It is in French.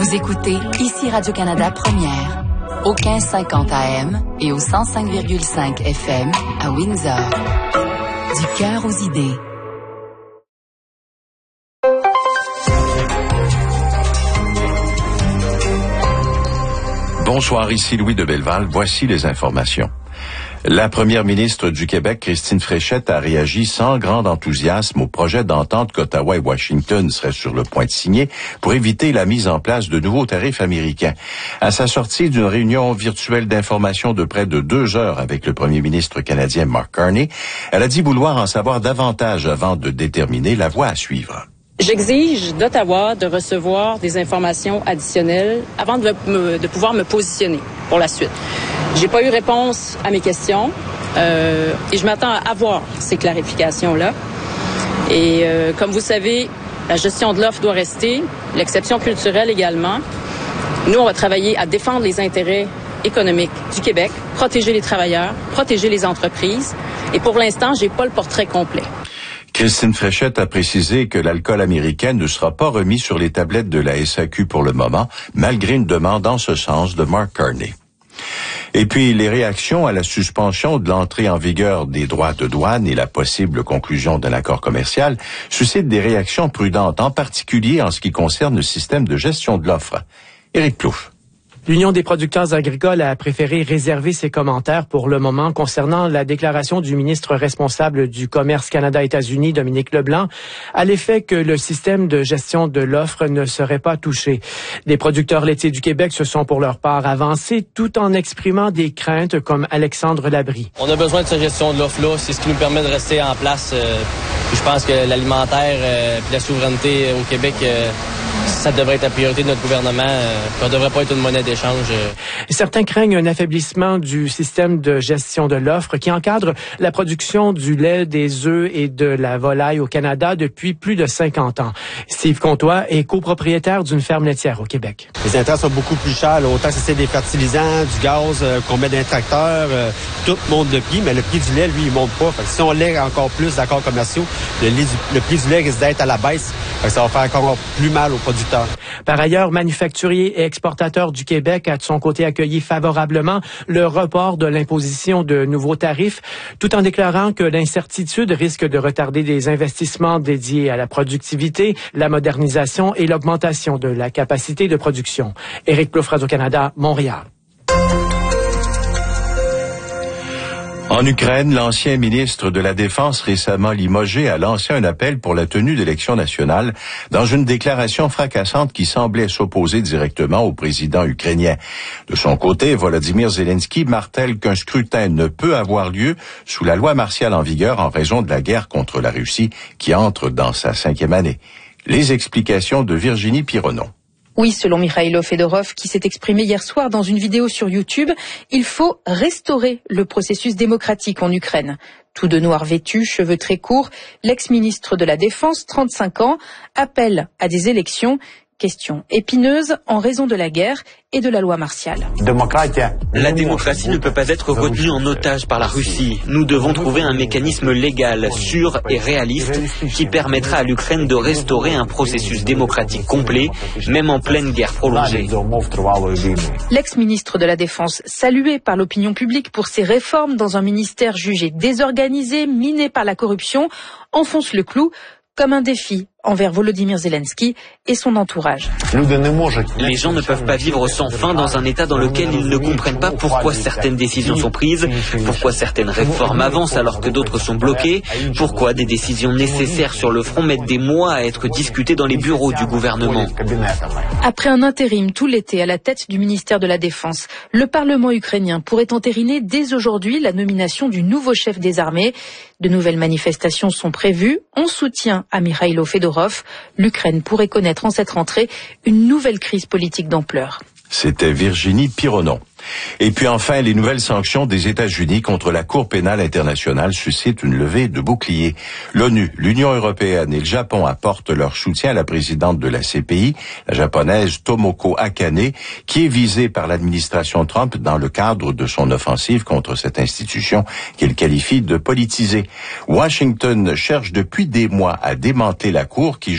Vous écoutez ici Radio-Canada Première, au 1550 AM et au 105,5 FM à Windsor. Du cœur aux idées. Bonsoir, ici Louis de Belleval. Voici les informations. La première ministre du Québec, Christine Fréchette, a réagi sans grand enthousiasme au projet d'entente qu'Ottawa et Washington seraient sur le point de signer pour éviter la mise en place de nouveaux tarifs américains. À sa sortie d'une réunion virtuelle d'information de près de 2 heures avec le premier ministre canadien Mark Carney, elle a dit vouloir en savoir davantage avant de déterminer la voie à suivre. J'exige d'Ottawa de recevoir des informations additionnelles avant de pouvoir me positionner pour la suite. J'ai pas eu réponse à mes questions et je m'attends à avoir ces clarifications-là. Et comme vous savez, la gestion de l'offre doit rester, l'exception culturelle également. Nous, on va travailler à défendre les intérêts économiques du Québec, protéger les travailleurs, protéger les entreprises. Et pour l'instant, j'ai pas le portrait complet. Christine Fréchette a précisé que l'alcool américain ne sera pas remis sur les tablettes de la SAQ pour le moment, malgré une demande en ce sens de Mark Carney. Et puis, les réactions à la suspension de l'entrée en vigueur des droits de douane et la possible conclusion d'un accord commercial suscitent des réactions prudentes, en particulier en ce qui concerne le système de gestion de l'offre. Éric Plouffe. L'Union des producteurs agricoles a préféré réserver ses commentaires pour le moment concernant la déclaration du ministre responsable du Commerce Canada-États-Unis, Dominique Leblanc, à l'effet que le système de gestion de l'offre ne serait pas touché. Des producteurs laitiers du Québec se sont pour leur part avancés tout en exprimant des craintes comme Alexandre Labrie. On a besoin de cette gestion de l'offre-là. C'est ce qui nous permet de rester en place. Je pense que l'alimentaire et la souveraineté au Québec, ça devrait être la priorité de notre gouvernement. Ça ne devrait pas être une monnaie d'échange. Certains craignent un affaiblissement du système de gestion de l'offre qui encadre la production du lait, des œufs et de la volaille au Canada depuis plus de 50 ans. Steve Comtois est copropriétaire d'une ferme laitière au Québec. Les intrants sont beaucoup plus chers, là, autant que c'est des fertilisants, du gaz qu'on met dans les tracteurs, tout monte de prix, mais le prix du lait, lui, il monte pas. Fait que si on lègue encore plus d'accords commerciaux, le prix du lait risque d'être à la baisse. Fait que ça va faire encore plus mal aux producteurs. Par ailleurs, manufacturier et exportateur du Québec a de son côté accueilli favorablement le report de l'imposition de nouveaux tarifs, tout en déclarant que l'incertitude risque de retarder des investissements dédiés à la productivité, la modernisation et l'augmentation de la capacité de production. Éric Plouffe, Radio-Canada, Montréal. En Ukraine, l'ancien ministre de la Défense récemment limogé a lancé un appel pour la tenue d'élections nationales dans une déclaration fracassante qui semblait s'opposer directement au président ukrainien. De son côté, Volodymyr Zelensky martèle qu'un scrutin ne peut avoir lieu sous la loi martiale en vigueur en raison de la guerre contre la Russie qui entre dans sa 5e année. Les explications de Virginie Pironneau. Oui, selon Mikhailo Fedorov, qui s'est exprimé hier soir dans une vidéo sur YouTube, il faut restaurer le processus démocratique en Ukraine. Tout de noir vêtu, cheveux très courts, l'ex-ministre de la Défense, 35 ans, appelle à des élections. Question épineuse en raison de la guerre et de la loi martiale. La démocratie ne peut pas être retenue en otage par la Russie. Nous devons trouver un mécanisme légal, sûr et réaliste qui permettra à l'Ukraine de restaurer un processus démocratique complet, même en pleine guerre prolongée. L'ex-ministre de la Défense, salué par l'opinion publique pour ses réformes dans un ministère jugé désorganisé, miné par la corruption, enfonce le clou comme un défi envers Volodymyr Zelensky et son entourage. Les gens ne peuvent pas vivre sans fin dans un État dans lequel ils ne comprennent pas pourquoi certaines décisions sont prises, pourquoi certaines réformes avancent alors que d'autres sont bloquées, pourquoi des décisions nécessaires sur le front mettent des mois à être discutées dans les bureaux du gouvernement. Après un intérim tout l'été à la tête du ministère de la Défense, le Parlement ukrainien pourrait entériner dès aujourd'hui la nomination du nouveau chef des armées. De nouvelles manifestations sont prévues en soutien à Mikhailo Fedorov. L'Ukraine pourrait connaître en cette rentrée une nouvelle crise politique d'ampleur. C'était Virginie Pironneau. Et puis enfin, les nouvelles sanctions des États-Unis contre la Cour pénale internationale suscitent une levée de boucliers. L'ONU, l'Union européenne et le Japon apportent leur soutien à la présidente de la CPI, la japonaise Tomoko Akane, qui est visée par l'administration Trump dans le cadre de son offensive contre cette institution qu'elle qualifie de politisée. Washington cherche depuis des mois à démanteler la Cour qui